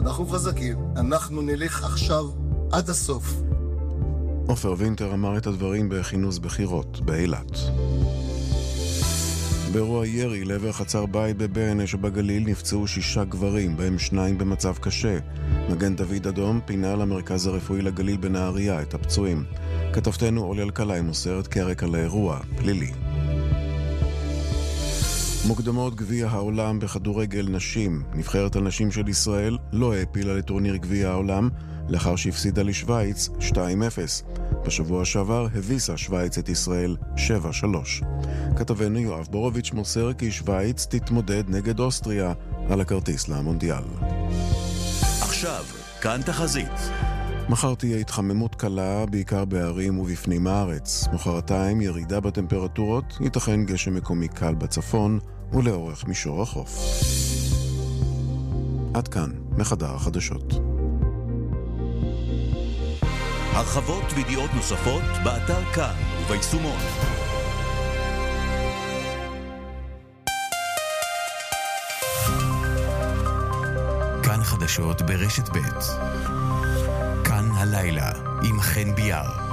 אנחנו חזקים, אנחנו נלך עכשיו עד הסוף. עופר וינטר אמר את הדברים בכינוס בחירות באילת. באירוע ירי לעבר חצר בית בבענה שבגליל נפצעו 6 גברים, בהם 2 במצב קשה. מגן דוד אדום פינה למרכז הרפואי לגליל בנהריה את הפצועים. כתבתנו אולי אלקלעי מוסרת כרקע לאירוע פלילי. מוקדמות גביע העולם בכדורגל נשים. נבחרת הנשים של ישראל לא העפילה לטורניר גביע העולם לאחר שהפסידה לשוויץ 2-0. בשבוע שעבר הביסה שוויץ את ישראל 7-3. כתבנו יואב בורוביץ' מוסר כי שוויץ תתמודד נגד אוסטריה על הכרטיס למונדיאל. עכשיו, כאן תחזית. מחר תהיה התחממות קלה בעיקר בערים ובפנים הארץ. מחרתיים ירידה בטמפרטורות, ייתכן גשם מקומי קל בצפון ולאורך מישור החוף. עד כאן מחדר החדשות. הרחבות וידיעות נוספות באתר כאן וביישומון. כאן חדשות ברשת ב'. כאן הלילה עם חן ביאר.